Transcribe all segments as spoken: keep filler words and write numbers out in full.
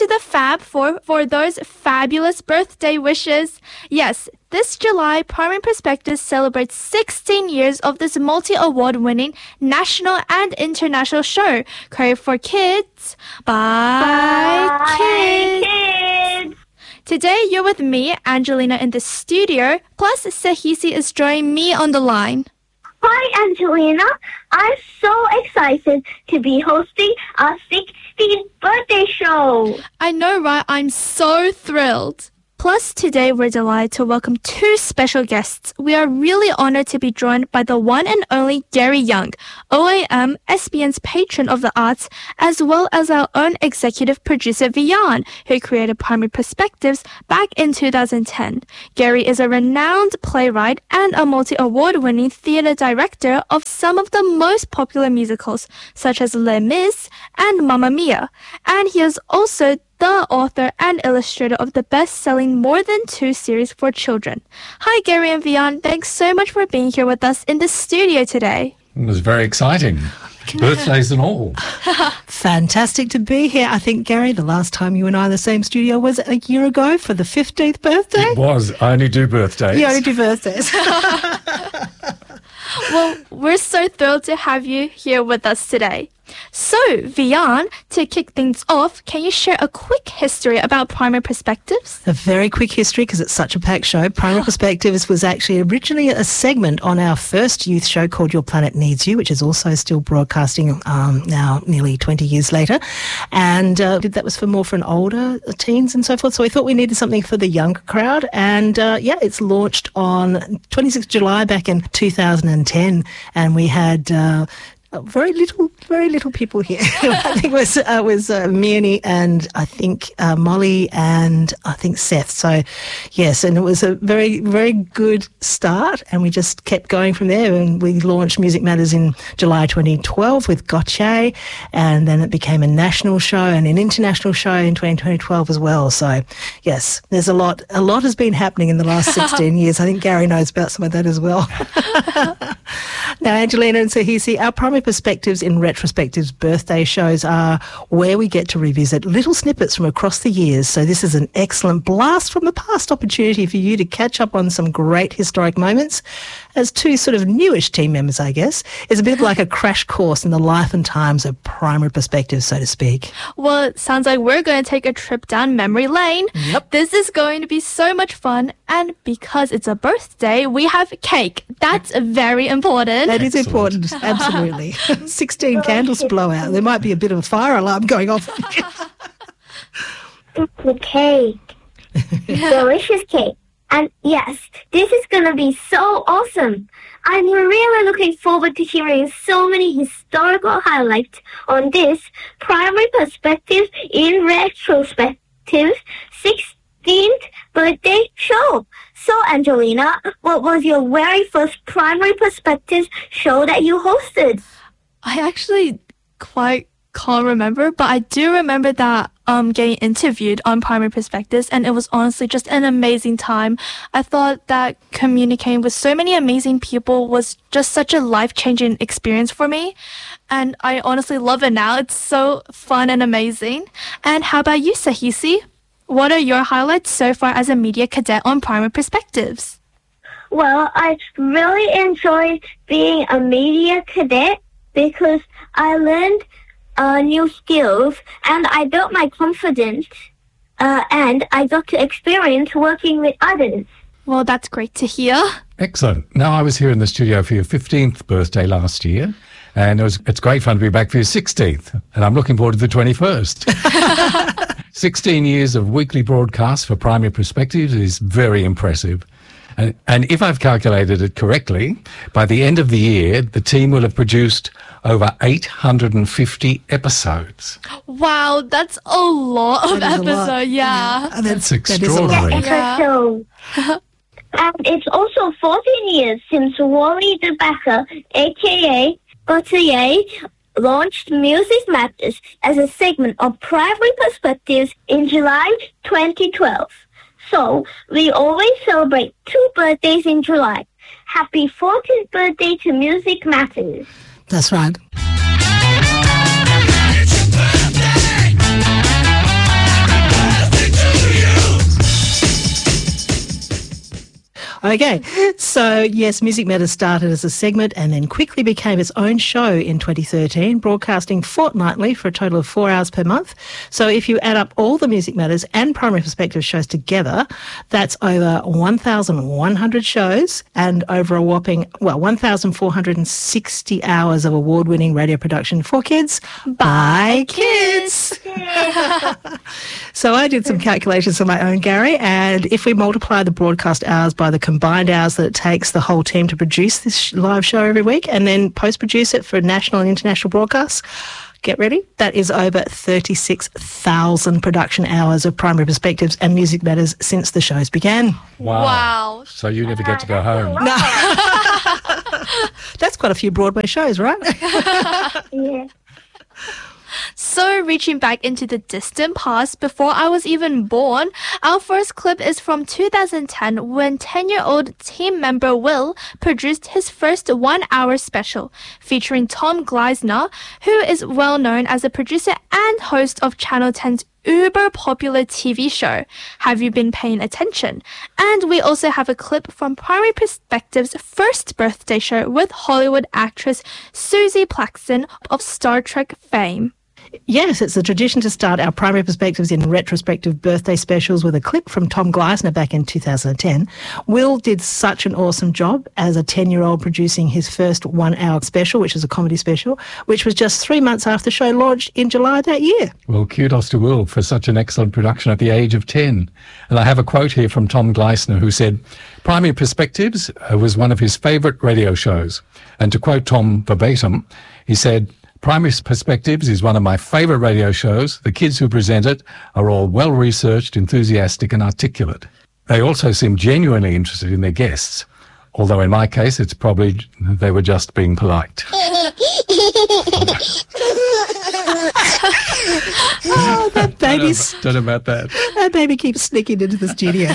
the Fab Four for those fabulous birthday wishes. Yes, this July, Primary Perspectives celebrates sixteen years of this multi-award-winning national and international show, Career for Kids by, Bye, Kids. kids. Today, you're with me, Angelina, in the studio, plus Sahisi is joining me on the line. Hi, Angelina. I'm so excited to be hosting our sixteenth birthday show. I know, right? I'm so thrilled. Plus, today we're delighted to welcome two special guests. We are really honored to be joined by the one and only Gary Young, O A M, S B N's patron of the arts, as well as our own executive producer, Vian, who created Primary Perspectives back in two thousand ten. Gary is a renowned playwright and a multi-award-winning theater director of some of the most popular musicals, such as Les Mis and Mamma Mia. And he is also the author and illustrator of the best-selling More Than Two series for children. Hi, Gary and Vian. Thanks so much for being here with us in the studio today. It was very exciting. Birthdays and all. Fantastic to be here. I think, Gary, the last time you and I in the same studio was a year ago for the fifteenth birthday. It was. I only do birthdays. You only do birthdays. Well, we're so thrilled to have you here with us today. So, Vian, to kick things off, can you share a quick history about Primary Perspectives? A very quick history, because it's such a packed show. Primary Perspectives was actually originally a segment on our first youth show called Your Planet Needs You, which is also still broadcasting um, now nearly twenty years later. And uh, that was for more for an older teens and so forth. So we thought we needed something for the younger crowd. And uh, yeah, it's launched on twenty-sixth of July back in two thousand ten. And we had Uh, very little, very little people here. I think it was uh, was uh, Miani and I think uh, Molly and I think Seth. So, yes, and it was a very, very good start, and we just kept going from there. And we launched Music Matters in July twenty twelve with Gotye, and then it became a national show and an international show in twenty twelve as well. So, yes, there's a lot. A lot has been happening in the last sixteen years. I think Gary knows about some of that as well. Now, Angelina and Sahisi, our Primary Perspectives in Retrospectives birthday shows are where we get to revisit little snippets from across the years. So this is an excellent blast from the past opportunity for you to catch up on some great historic moments. As two sort of newish team members, I guess, it's a bit like a crash course in the life and times of Primary Perspectives, so to speak. Well, it sounds like we're going to take a trip down memory lane. Yep. This is going to be so much fun. And because it's a birthday, we have cake. That's very important. That is important, absolutely. sixteen candles blow out. There might be a bit of a fire alarm going off. It's a cake. Delicious cake. And yes, this is going to be so awesome. I'm really looking forward to hearing so many historical highlights on this Primary Perspectives in Retrospectives sixteenth birthday show. So, Angelina, what was your very first Primary Perspectives show that you hosted? I actually quite can't remember, but I do remember that um getting interviewed on Primary Perspectives, and it was honestly just an amazing time. I thought that communicating with so many amazing people was just such a life-changing experience for me, and I honestly love it now. It's so fun and amazing. And how about you, Sahisi? What are your highlights so far as a media cadet on Primary Perspectives? Well, I really enjoyed being a media cadet because I learned uh, new skills and I built my confidence uh, and I got to experience working with others. Well, that's great to hear. Excellent. Now, I was here in the studio for your fifteenth birthday last year, and it was, it's great fun to be back for your sixteenth, and I'm looking forward to the twenty-first. sixteen years of weekly broadcasts for Primary Perspectives is very impressive. And, and if I've calculated it correctly, by the end of the year, the team will have produced over eight hundred fifty episodes. Wow, that's a lot of That is a episodes, lot. yeah. And That's that is a lot. extraordinary. Yeah. So, and it's also fourteen years since Wally the Backer, aka Gotye, launched Music Matters as a segment of Primary Perspectives in July twenty twelve. So, we always celebrate two birthdays in July. Happy fourteenth birthday to Music Matters. That's right. It's your birthday. Okay, so yes, Music Matters started as a segment and then quickly became its own show in twenty thirteen, broadcasting fortnightly for a total of four hours per month. So if you add up all the Music Matters and Primary Perspective shows together, that's over one thousand one hundred shows and over a whopping, well, one thousand four hundred sixty hours of award-winning radio production for kids by kids. So I did some calculations for my own, Gary, and if we multiply the broadcast hours by the combined hours that it takes the whole team to produce this sh- live show every week and then post-produce it for national and international broadcasts, get ready, that is over thirty-six thousand production hours of Primary Perspectives and Music Matters since the shows began. Wow. Wow. So you never get to go home. No. That's quite a few Broadway shows, right? Yeah. So, reaching back into the distant past, before I was even born, our first clip is from two thousand ten when ten-year-old team member Will produced his first one-hour special featuring Tom Gleisner, who is well known as a producer and host of Channel ten's uber-popular T V show, Have You Been Paying Attention? And we also have a clip from Primary Perspective's first birthday show with Hollywood actress Susie Plaxton of Star Trek fame. Yes, it's a tradition to start our Primary Perspectives in retrospective birthday specials with a clip from Tom Gleisner back in two thousand ten. Will did such an awesome job as a ten-year-old producing his first one-hour special, which is a comedy special, which was just three months after the show launched in July that year. Well, kudos to Will for such an excellent production at the age of ten. And I have a quote here from Tom Gleisner, who said, Primary Perspectives uh, was one of his favourite radio shows. And to quote Tom verbatim, he said, Primary Perspectives is one of my favourite radio shows. The kids who present it are all well-researched, enthusiastic and articulate. They also seem genuinely interested in their guests, although in my case it's probably they were just being polite. Oh, that baby's... Don't know about that. That baby keeps sneaking into the studio.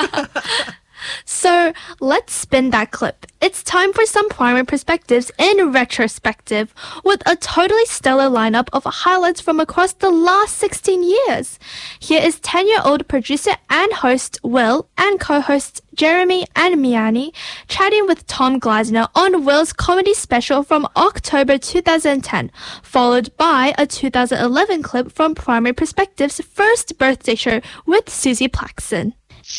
So let's spin that clip. It's time for some Primary Perspectives in retrospective with a totally stellar lineup of highlights from across the last sixteen years. Here is ten-year-old producer and host Will and co-hosts Jeremy and Miani chatting with Tom Gleisner on Will's comedy special from October two thousand ten, followed by a two thousand eleven clip from Primary Perspective's first birthday show with Susie Plaxton.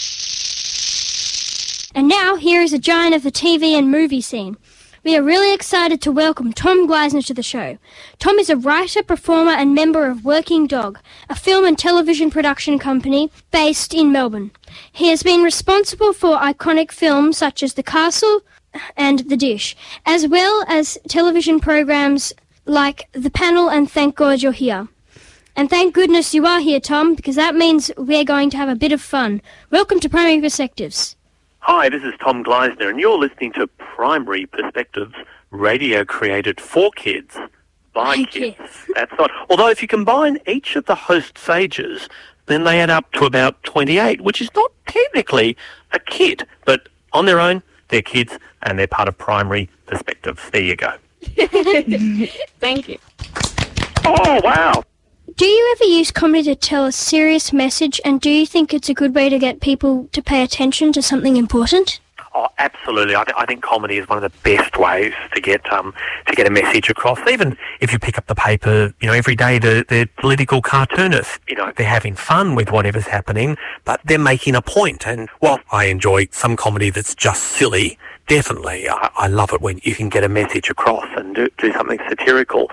And now, here is a giant of the T V and movie scene. We are really excited to welcome Tom Gleisner to the show. Tom is a writer, performer and member of Working Dog, a film and television production company based in Melbourne. He has been responsible for iconic films such as The Castle and The Dish, as well as television programs like The Panel and Thank God You're Here. And thank goodness you are here, Tom, because that means we're going to have a bit of fun. Welcome to Primary Perspectives. Hi, this is Tom Gleisner, and you're listening to Primary Perspectives, radio created for kids, by By kids. kids. That's right. Although if you combine each of the hosts' ages, then they add up to about twenty-eight, which is not technically a kid, but on their own, they're kids, and they're part of Primary Perspectives. There you go. Thank you. Oh, wow. Do you ever use comedy to tell a serious message, and do you think it's a good way to get people to pay attention to something important? Oh, absolutely. I, th- I think comedy is one of the best ways to get um to get a message across. Even if you pick up the paper, you know, every day, the, the political cartoonists, you know, they're having fun with whatever's happening, but they're making a point. And while I enjoy some comedy that's just silly, definitely, I, I love it when you can get a message across and do, do something satirical.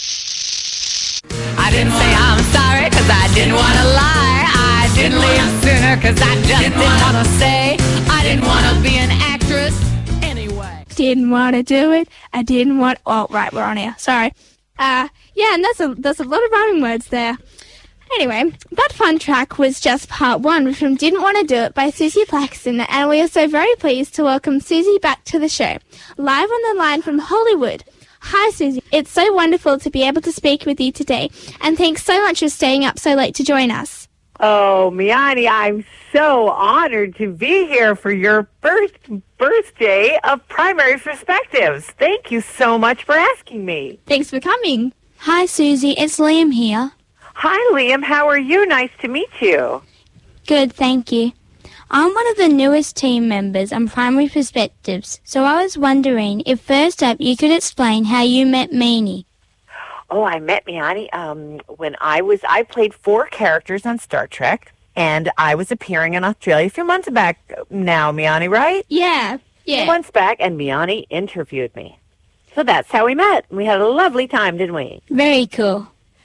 I didn't say I'm sorry cause I didn't want to lie. I didn't leave sooner cause I just didn't want to say. I didn't want to be an actress anyway. Didn't want to do it. I didn't want... Oh, right, we're on here. Sorry. Uh, yeah, and that's a, that's a lot of rhyming words there. Anyway, that fun track was just part one from Didn't Want to Do It by Susie Plaxton, and we are so very pleased to welcome Susie back to the show, live on the line from Hollywood. Hi, Susie. It's so wonderful to be able to speak with you today, and thanks so much for staying up so late to join us. Oh, Miani, I'm so honored to be here for your first birthday of Primary Perspectives. Thank you so much for asking me. Thanks for coming. Hi, Susie. It's Liam here. Hi, Liam. How are you? Nice to meet you. Good, thank you. I'm one of the newest team members on Primary Perspectives, so I was wondering if first up you could explain how you met Meanie. Oh, I met Miani um, when I was, I played four characters on Star Trek, and I was appearing in Australia a few months back now, Miani, right? Yeah, A few yeah. months back, and Miani interviewed me. So that's how we met. We had a lovely time, didn't we? Very cool.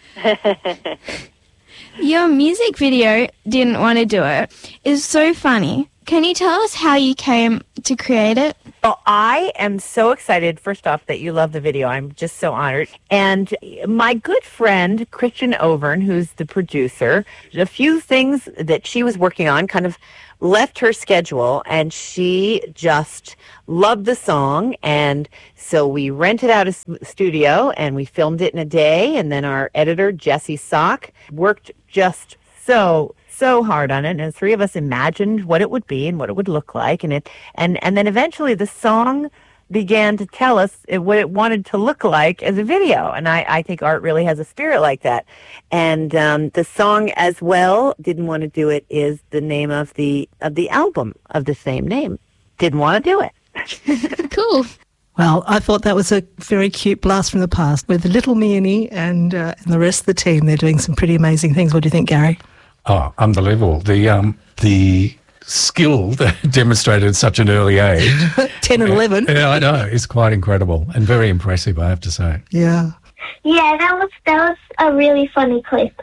Your music video, Didn't Want to Do It, is so funny. Can you tell us how you came to create it? Well, I am so excited, first off, that you love the video. I'm just so honored. And my good friend, Christian Overn, who's the producer, a few things that she was working on kind of left her schedule, and she just loved the song. And so we rented out a s- studio, and we filmed it in a day. And then our editor, Jesse Sock, worked just so so hard on it, and the three of us imagined what it would be and what it would look like, and it and and then eventually the song began to tell us it, what it wanted to look like as a video. And I, I think art really has a spirit like that. And um, the song as well, Didn't Want to Do It, is the name of the of the album of the same name. Didn't Want to Do It. Cool. Well, I thought that was a very cute blast from the past with little Meanie and, uh, and the rest of the team. They're doing some pretty amazing things. What do you think, Gary? Oh, unbelievable. The um, the skill that demonstrated at such an early age. ten and eleven. Yeah, I know. It's quite incredible and very impressive, I have to say. Yeah. Yeah, that was that was a really funny clip.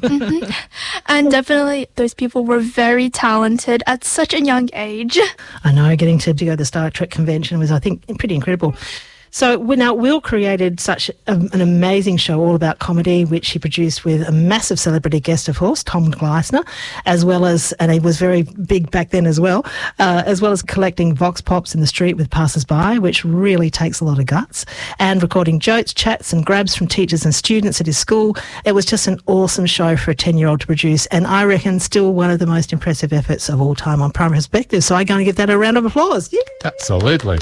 And definitely those people were very talented at such a young age. I know, getting to, to go to the Star Trek convention was, I think, pretty incredible. So we- now Will created such a, an amazing show all about comedy, which he produced with a massive celebrity guest, of course, Tom Gleisner, as well as, and he was very big back then as well, uh, as well as collecting vox pops in the street with passers-by, which really takes a lot of guts, and recording jokes, chats and grabs from teachers and students at his school. It was just an awesome show for a ten-year-old to produce, and I reckon still one of the most impressive efforts of all time on Primary Perspective. So I'm going to give that a round of applause. Yeah. Absolutely.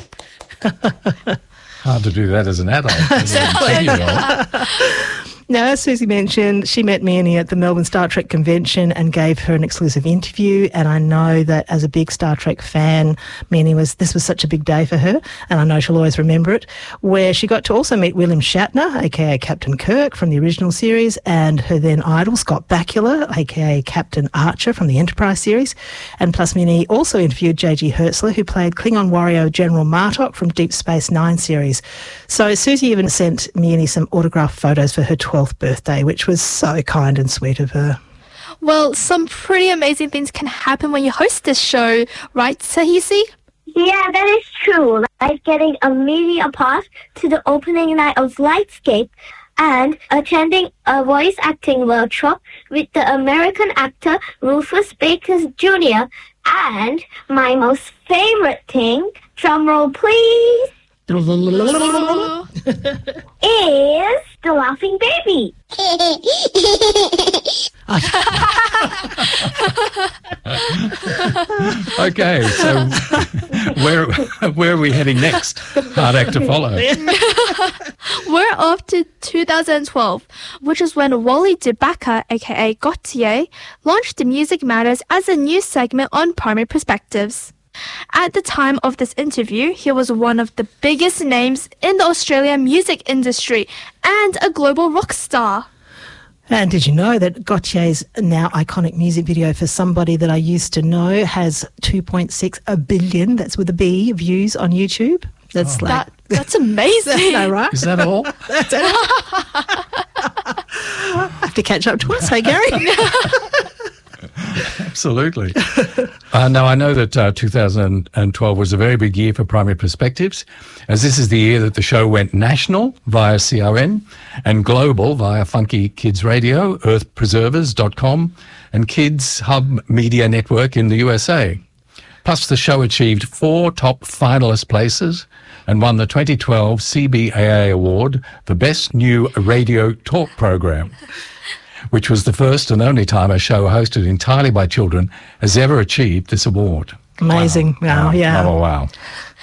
Hard to do that as an adult. as a ten-year-old. Now, as Susie mentioned, she met Meanie at the Melbourne Star Trek convention and gave her an exclusive interview. And I know that as a big Star Trek fan, Meanie was, this was such a big day for her. And I know she'll always remember it, where she got to also meet William Shatner, aka Captain Kirk from the original series, and her then idol, Scott Bakula, aka Captain Archer from the Enterprise series. And plus, Meanie also interviewed J G Hertzler, who played Klingon warrior General Martok from Deep Space Nine series. So Susie even sent Meanie some autographed photos for her twelfth birthday, which was so kind and sweet of her. Well, some pretty amazing things can happen when you host this show, right, Sahisi? Yeah, that is true. Like getting a media pass to the opening night of Lightscape and attending a voice acting workshop with the American actor Rufus Bakers Junior And my most favorite thing, drumroll please, is the laughing baby. Okay, so where where are we heading next? Hard act to follow. We're off to two thousand twelve, which is when Wally DeBacca, aka Gautier, launched the Music Matters as a new segment on Primary Perspectives. At the time of this interview, he was one of the biggest names in the Australian music industry and a global rock star. And did you know that Gautier's now iconic music video for Somebody That I Used to Know has two point six a billion, that's with a B, views on YouTube? That's Oh. like... That, that's amazing. No, right? Is that all? That's it. I have to catch up to us, hey, Gary? Absolutely. Uh, now, I know that uh, two thousand twelve was a very big year for Primary Perspectives, as this is the year that the show went national via C R N and global via Funky Kids Radio, earth preservers dot com, and Kids Hub Media Network in the U S A. Plus, the show achieved four top finalist places and won the twenty twelve C B A A Award for Best New Radio Talk Program, which was the first and only time a show hosted entirely by children has ever achieved this award. Amazing. Wow, yeah. Oh, wow.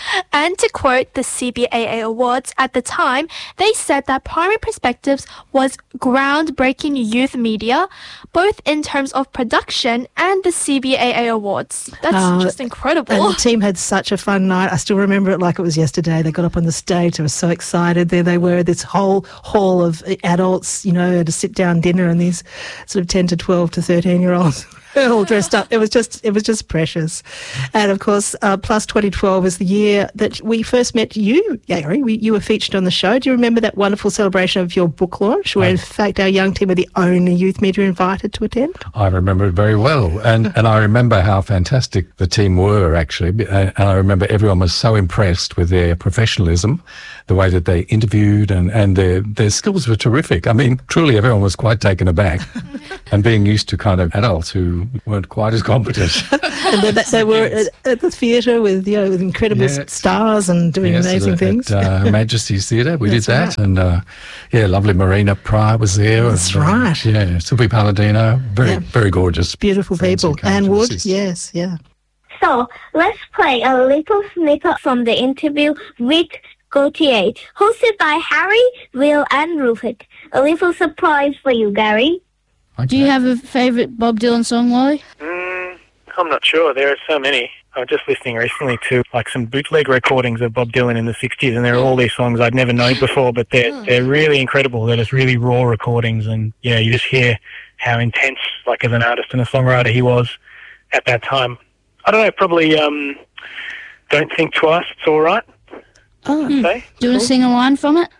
And to quote the C B A A Awards at the time, they said that Primary Perspectives was groundbreaking youth media, both in terms of production and the C B A A Awards. That's Oh, just incredible. And the team had such a fun night. I still remember it like it was yesterday. They got up on the stage. They were so excited. There they were, this whole hall of adults, you know, at a sit-down dinner, and these sort of ten to twelve to thirteen-year-olds all dressed up. It was just, it was just precious. And of course, uh, Plus twenty twelve is the year that we first met you, Gary. We, you were featured on the show. Do you remember that wonderful celebration of your book launch, where in fact our young team were the only youth media invited to attend? I remember it very well. And, and I remember how fantastic the team were, actually. And I remember everyone was so impressed with their professionalism, the way that they interviewed, and, and their, their skills were terrific. I mean, truly everyone was quite taken aback and being used to kind of adults who weren't quite as competent. And they, they were at, at the theatre with, you know, with incredible Yes. stars and doing Yes, amazing at, things. At uh, Majesty's Theatre, we did That's that. And, uh, yeah, lovely Marina Pryor was there. That's and, uh, right. Yeah, Sylvie Palladino. Very, Yeah. very gorgeous. Beautiful friends who people. came Anne to Wood, assist. yes, yeah. So let's play a little snippet from the interview with Gautier, hosted by Harry, Will, and Rupert. A little surprise for you, Gary. Okay. Do you have a favourite Bob Dylan song, Wally? Mm, I'm not sure. There are so many. I was just listening recently to like some bootleg recordings of Bob Dylan in the sixties, and there are all these songs I'd never known before, but they're they're really incredible. They're just really raw recordings, and yeah, you just hear how intense, like as an artist and a songwriter, he was at that time. I don't know. Probably um, Don't Think Twice. It's all right. Oh, I'd say. Do you want to sing a line from it?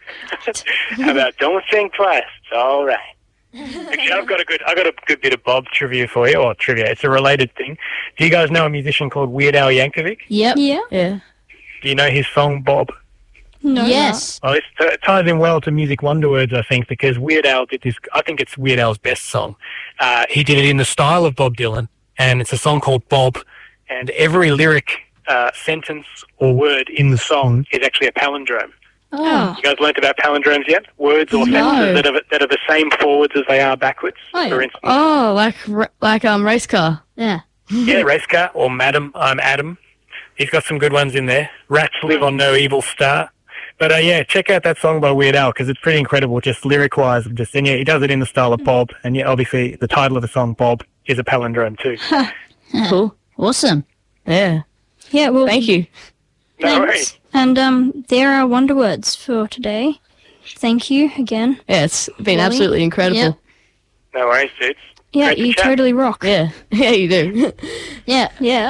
How about Don't Think Twice? It's all right. Actually, I've got a good, I've got a good bit of Bob trivia for you, or trivia. It's a related thing. Do you guys know a musician called Weird Al Yankovic? Yep. Yeah. yeah. Do you know his song Bob? No. Yes. Well, it's, it ties in well to Music Wonder Words, I think, because Weird Al did this. I think it's Weird Al's best song. Uh, he did it in the style of Bob Dylan, and it's a song called Bob. And every lyric, uh, sentence, or word in the song is actually a palindrome. Oh. You guys learnt about palindromes yet? Words or No. sentences that are that are the same forwards as they are backwards. Oh, yeah. For instance, Oh, like r- like um race car. Yeah. yeah, race car or Madam, I'm Adam. He's got some good ones in there. Rats live on no evil star. But uh, yeah, check out that song by Weird Al because it's pretty incredible, just lyric-wise. Just and yeah, he does it in the style of Bob, and yeah, obviously the title of the song Bob is a palindrome too. Cool. Awesome. Yeah. Yeah, well, Thank you. No worries. thanks. And um, there are Wonder Words for today. Thank you again. Yeah, it's been Wally? absolutely incredible. Yep. No worries, dudes. Yeah, Great to you chat. totally rock. Yeah. Yeah, you do. Yeah. Yeah.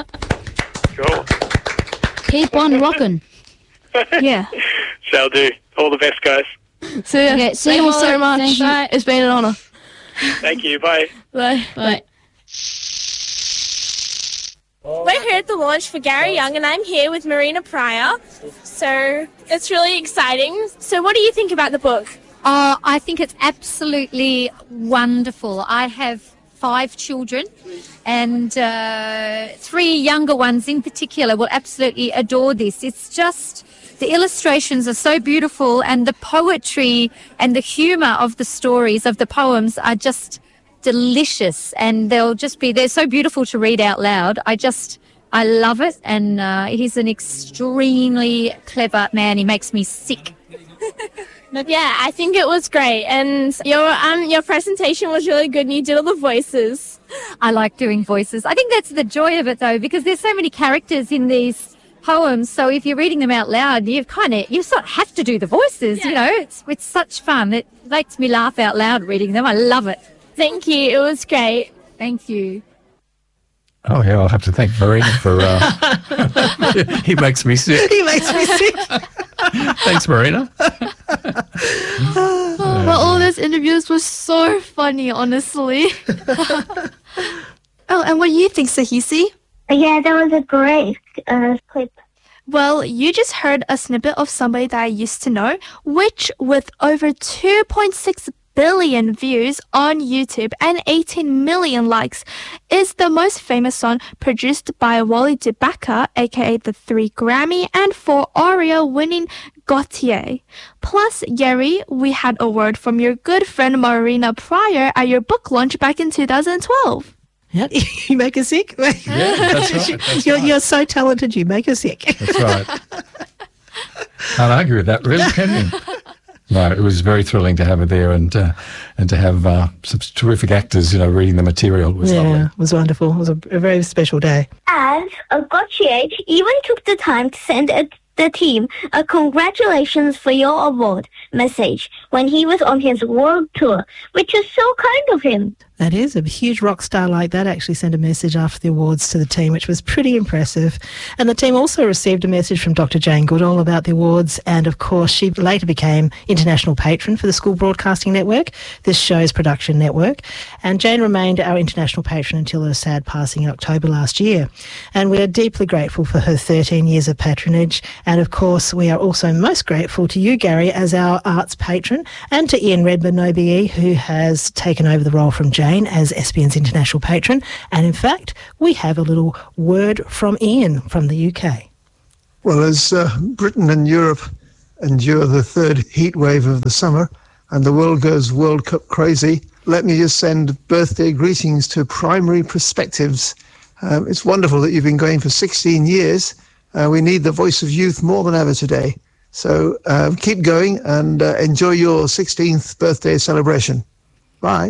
Cool. Keep on rocking. Yeah. Shall do. All the best, guys. So yeah, Okay, see thank you you so all. much. Thank you. It's been an honour. Thank you. Bye. Bye. Bye. We're here at the launch for Gary Young, and I'm here with Marina Pryor. So it's really exciting. So, what do you think about the book? Oh, I think it's absolutely wonderful. I have five children, and uh, three younger ones in particular will absolutely adore this. It's just, the illustrations are so beautiful, and the poetry and the humour of the stories, of the poems, are just delicious, and they'll just be, they're so beautiful to read out loud. I just, I love it, and uh, he's an extremely clever man. He makes me sick. Yeah, I think it was great, and your um your presentation was really good, and you did all the voices. I like doing voices. I think that's the joy of it, though, because there's so many characters in these poems. So if you're reading them out loud, you kind of you sort of have to do the voices. You know, it's it's such fun. It makes me laugh out loud reading them. I love it. Thank you. It was great. Thank you. Oh, yeah, I'll have to thank Marina for... Uh, he makes me sick. He makes me sick. Thanks, Marina. Well, all those interviews were so funny, honestly. Oh, and what do you think, Sahisi? Yeah, that was a great uh, clip. Well, you just heard a snippet of somebody that I used to know, which with over two point six billion views on YouTube and eighteen million likes, is the most famous song produced by Wally DeBacker, aka the three Grammy and four Oreo winning Gautier. Plus, Gary, we had a word from your good friend Marina Pryor at your book launch back in two thousand twelve. Yeah, you make her sick. Yeah, that's right. That's you're, right. you're so talented, you make her sick. That's right. Can't argue with that, really, can you? No, it was very thrilling to have her there and uh, and to have uh, some terrific actors, you know, reading the material. It was yeah, lovely. it was wonderful. It was a, a very special day. And uh, Gautier even took the time to send a, the team a congratulations for your award message when he was on his world tour, which is so kind of him. That is, a huge rock star like that actually sent a message after the awards to the team, which was pretty impressive. And the team also received a message from Doctor Jane Goodall about the awards, and of course she later became International Patron for the School Broadcasting Network, this show's production network. And Jane remained our International Patron until her sad passing in October last year. And we are deeply grateful for her thirteen years of patronage. And of course we are also most grateful to you, Gary, as our arts patron, and to Ian Redmond O B E, who has taken over the role from Jane as S B N's International Patron. And in fact, we have a little word from Ian from the U K. Well, as uh, Britain and Europe endure the third heat wave of the summer and the world goes World Cup crazy, let me just send birthday greetings to Primary Perspectives. Um, it's wonderful that you've been going for sixteen years. Uh, we need the voice of youth more than ever today. So um, keep going and uh, enjoy your sixteenth birthday celebration. Bye.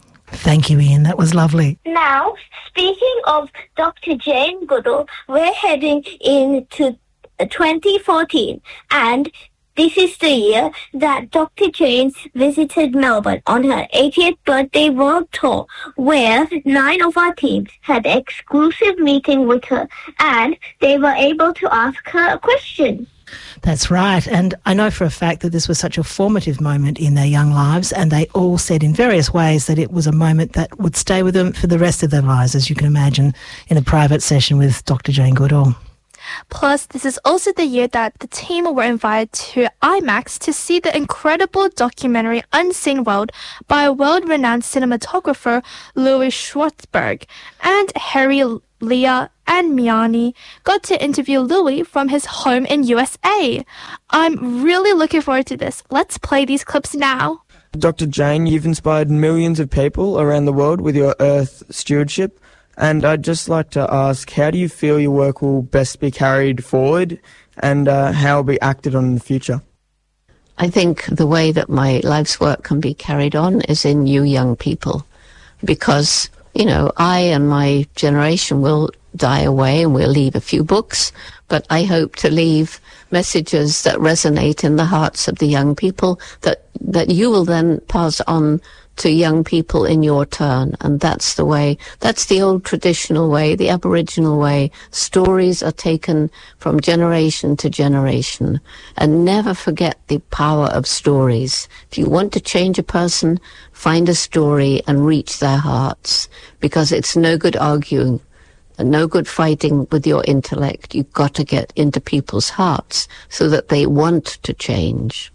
Thank you, Ian. That was lovely. Now, speaking of Doctor Jane Goodall, we're heading into twenty fourteen, and this is the year that Doctor Jane visited Melbourne on her eightieth birthday world tour, where nine of our teams had an exclusive meeting with her, and they were able to ask her a question. That's right. And I know for a fact that this was such a formative moment in their young lives, and they all said in various ways that it was a moment that would stay with them for the rest of their lives, as you can imagine, in a private session with Doctor Jane Goodall. Plus, this is also the year that the team were invited to IMAX to see the incredible documentary Unseen World by world-renowned cinematographer Louis Schwartzberg. And Harry, Leah, and Miani got to interview Louis from his home in U S A. I'm really looking forward to this. Let's play these clips now. Doctor Jane, you've inspired millions of people around the world with your Earth stewardship. And I'd just like to ask, how do you feel your work will best be carried forward, and uh, how will be acted on in the future? I think the way that my life's work can be carried on is in you young people, because, you know, I and my generation will die away and we'll leave a few books, but I hope to leave messages that resonate in the hearts of the young people that, that you will then pass on to young people in your turn. And that's the way, that's the old traditional way, the Aboriginal way. Stories are taken from generation to generation. And never forget the power of stories. If you want to change a person, find a story and reach their hearts, because it's no good arguing and no good fighting with your intellect. You've got to get into people's hearts so that they want to change.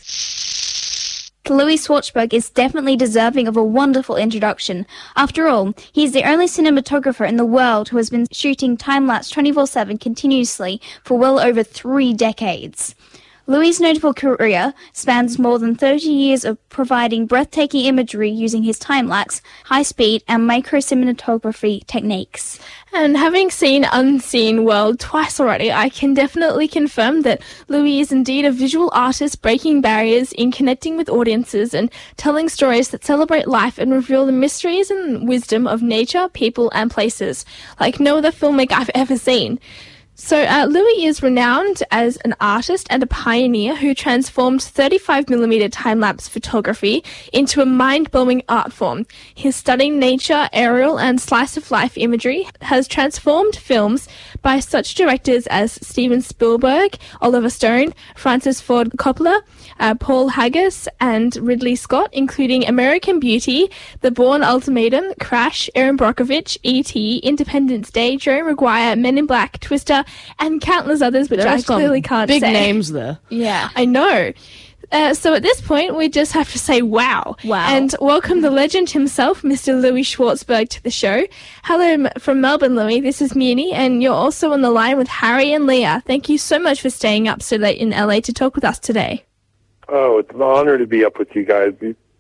Louis Schwartzberg is definitely deserving of a wonderful introduction. After all, he is the only cinematographer in the world who has been shooting time-lapse twenty-four seven continuously for well over three decades. Louis' notable career spans more than thirty years of providing breathtaking imagery using his time-lapse, high-speed and micro-cinematography techniques. And having seen Unseen World twice already, I can definitely confirm that Louis is indeed a visual artist breaking barriers in connecting with audiences and telling stories that celebrate life and reveal the mysteries and wisdom of nature, people and places, like no other filmmaker I've ever seen. So uh, Louis is renowned as an artist and a pioneer who transformed thirty-five millimeter time-lapse photography into a mind-blowing art form. His stunning nature, aerial and slice-of-life imagery has transformed films by such directors as Steven Spielberg, Oliver Stone, Francis Ford Coppola, uh, Paul Haggis and Ridley Scott, including American Beauty, The Bourne Ultimatum, Crash, Erin Brockovich, E T, Independence Day, Jerry Maguire, Men in Black, Twister, and countless others, which There are I some clearly can't big say. names there. Yeah, I know. Uh, so at this point, we just have to say wow. Wow. And welcome the legend himself, Mister Louis Schwartzberg, to the show. Hello m- from Melbourne, Louis. This is Muni, and you're also on the line with Harry and Leah. Thank you so much for staying up so late in L A to talk with us today. Oh, it's an honor to be up with you guys.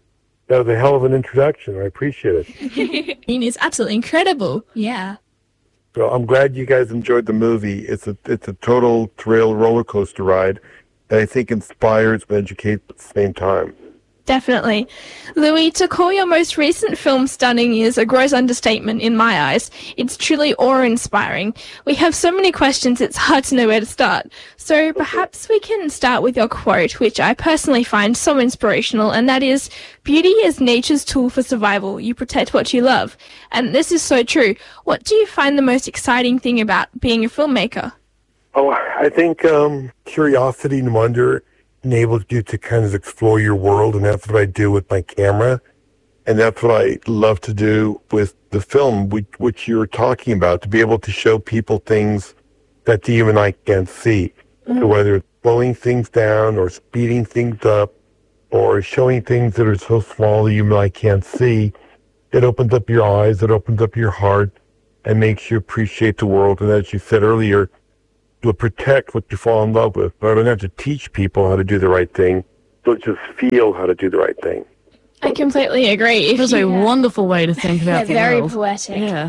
That was a hell of an introduction. I appreciate it. Ian is absolutely incredible. Yeah. Well, I'm glad you guys enjoyed the movie. It's a it's a total thrill roller coaster ride that I think inspires and educates at the same time. Definitely. Louis, to call your most recent film stunning is a gross understatement in my eyes. It's truly awe-inspiring. We have so many questions, it's hard to know where to start. So perhaps we can start with your quote, which I personally find so inspirational, and that is, "Beauty is nature's tool for survival. You protect what you love." And this is so true. What do you find the most exciting thing about being a filmmaker? Oh, I think um, curiosity and wonder enables you to kind of explore your world, and that's what I do with my camera, and that's what I love to do with the film, which, which you're talking about, to be able to show people things that you and I can't see. Mm-hmm. So whether it's slowing things down or speeding things up or showing things that are so small that you and I can't see, it opens up your eyes, it opens up your heart, and makes you appreciate the world. And as you said earlier, you'll protect what you fall in love with. But I don't have to teach people how to do the right thing. They'll just feel how to do the right thing. I completely agree. That's a wonderful way to think about the very world. poetic. Yeah.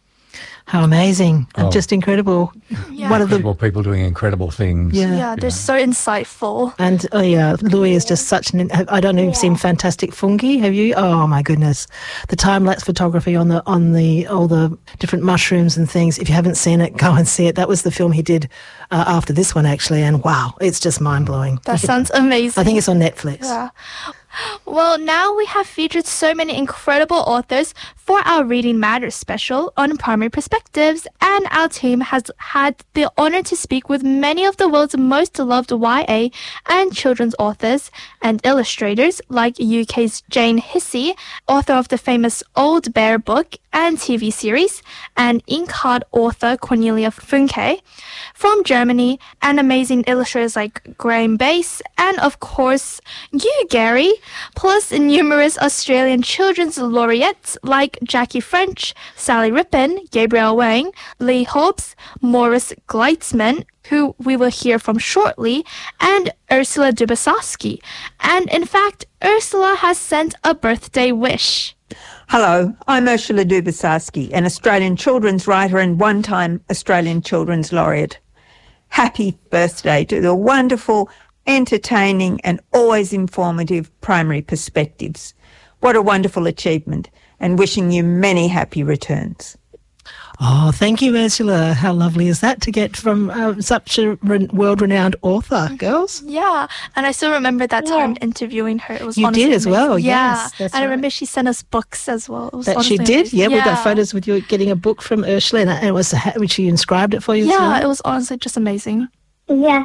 How amazing. Oh. Just incredible. Yeah. One of the Incredible people doing incredible things. Yeah. Yeah, they're so insightful. And oh yeah, Louis is just such an. I don't know if you've seen Fantastic Fungi. Have you? Oh my goodness, the time lapse photography on the on the all the different mushrooms and things. If you haven't seen it, go and see it. That was the film he did uh, after this one actually, and wow, it's just mind blowing. That sounds amazing. I think it's on Netflix. Yeah. Well, now we have featured so many incredible authors for our Reading Matters special on Primary Perspectives, and our team has had the honor to speak with many of the world's most loved Y A and children's authors and illustrators, like U K's Jane Hissey, author of the famous Old Bear book and T V series, and Inkheart author Cornelia Funke. From Germany, and amazing illustrators like Graham Bass, and of course, you, Gary, plus numerous Australian children's laureates like Jackie French, Sally Rippon, Gabrielle Wang, Lee Hobbs, Morris Gleitzman, who we will hear from shortly, and Ursula Dubosowski. And in fact, Ursula has sent a birthday wish. Hello, I'm Ursula Dubosowski, an Australian children's writer and one-time Australian Children's Laureate. Happy birthday to the wonderful, entertaining and always informative Primary Perspectives. What a wonderful achievement, and wishing you many happy returns. Oh, thank you, Ursula. How lovely is that to get from uh, such a re- world-renowned author, girls? Yeah, and I still remember that time interviewing her. It was You honestly did as amazing. well, Yeah, yes, that's and I right. remember she sent us books as well. It was That she honestly did? amazing. Yeah, we got photos with you getting a book from Ursula, and and it was ha- which she inscribed it for you as Yeah, well? it was honestly just amazing. Yeah.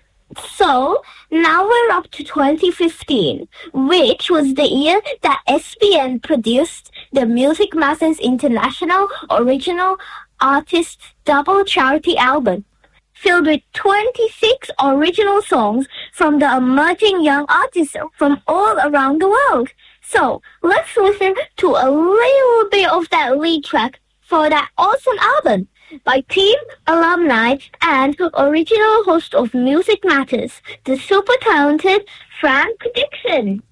So now we're up to twenty fifteen, which was the year that S B N produced the Music Masters International Original Artists Double Charity Album, filled with twenty-six original songs from the emerging young artists from all around the world. So let's listen to a little bit of that lead track for that awesome album by team, alumni, and original host of Music Matters, the super talented Frank Dixon.